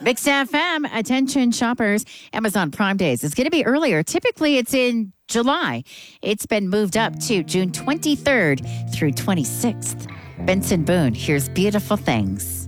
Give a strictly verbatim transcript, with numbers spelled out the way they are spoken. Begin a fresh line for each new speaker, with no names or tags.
Mix F M, attention shoppers, Amazon Prime Days. It's going to be earlier. Typically, it's in July. It's been moved up to June twenty-third through twenty-sixth. Benson Boone, here's Beautiful Things.